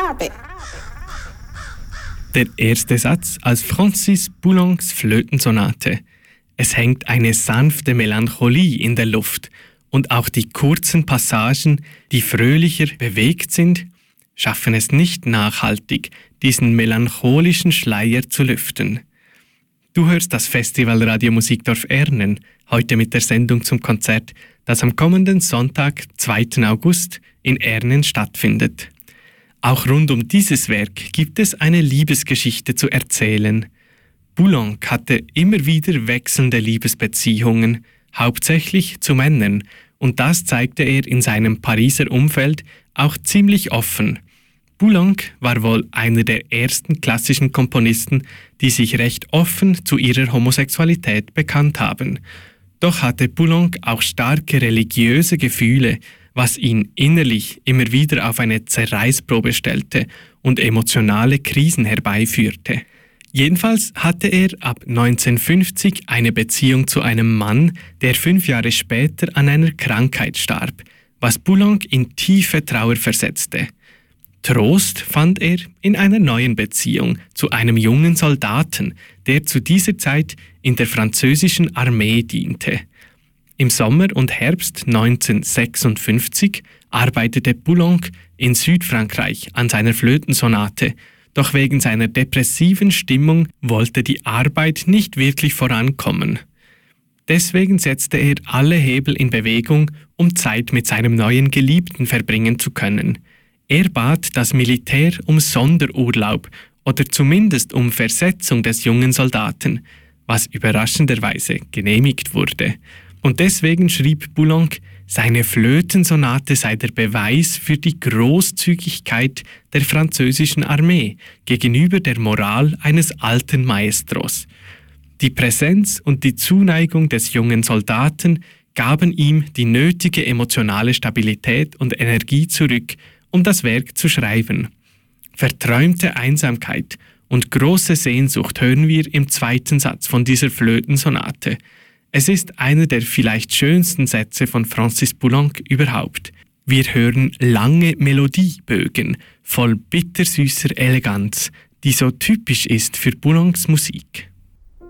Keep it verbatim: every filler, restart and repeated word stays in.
Arabe. Der erste Satz aus Francis Poulencs Flötensonate. Es hängt eine sanfte Melancholie in der Luft und auch die kurzen Passagen, die fröhlicher bewegt sind, schaffen es nicht nachhaltig, diesen melancholischen Schleier zu lüften. Du hörst das Festival Radio Musikdorf Ernen, heute mit der Sendung zum Konzert, das am kommenden Sonntag, zweiten August, in Ernen stattfindet. Auch rund um dieses Werk gibt es eine Liebesgeschichte zu erzählen. Poulenc hatte immer wieder wechselnde Liebesbeziehungen, hauptsächlich zu Männern, und das zeigte er in seinem Pariser Umfeld auch ziemlich offen. Poulenc war wohl einer der ersten klassischen Komponisten, die sich recht offen zu ihrer Homosexualität bekannt haben. Doch hatte Poulenc auch starke religiöse Gefühle, was ihn innerlich immer wieder auf eine Zerreißprobe stellte und emotionale Krisen herbeiführte. Jedenfalls hatte er ab neunzehnhundertfünfzig eine Beziehung zu einem Mann, der fünf Jahre später an einer Krankheit starb, was Poulenc in tiefe Trauer versetzte. Trost fand er in einer neuen Beziehung zu einem jungen Soldaten, der zu dieser Zeit in der französischen Armee diente. Im Sommer und Herbst neunzehnhundertsechsundfünfzig arbeitete Poulenc in Südfrankreich an seiner Flötensonate, doch wegen seiner depressiven Stimmung wollte die Arbeit nicht wirklich vorankommen. Deswegen setzte er alle Hebel in Bewegung, um Zeit mit seinem neuen Geliebten verbringen zu können. Er bat das Militär um Sonderurlaub oder zumindest um Versetzung des jungen Soldaten, was überraschenderweise genehmigt wurde. Und deswegen schrieb Poulenc, seine Flötensonate sei der Beweis für die Großzügigkeit der französischen Armee gegenüber der Moral eines alten Maestros. Die Präsenz und die Zuneigung des jungen Soldaten gaben ihm die nötige emotionale Stabilität und Energie zurück, um das Werk zu schreiben. Verträumte Einsamkeit und große Sehnsucht hören wir im zweiten Satz von dieser Flötensonate. Es ist einer der vielleicht schönsten Sätze von Francis Poulenc überhaupt. Wir hören lange Melodiebögen voll bittersüßer Eleganz, die so typisch ist für Poulencs Musik.